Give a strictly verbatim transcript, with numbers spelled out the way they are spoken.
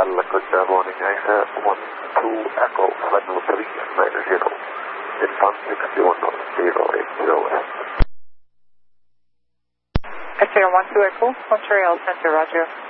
good morning. I have one two Echo Final three nine zero. Advance six one zero eight zero. X zero one two Echo, Montreal Center, Roger.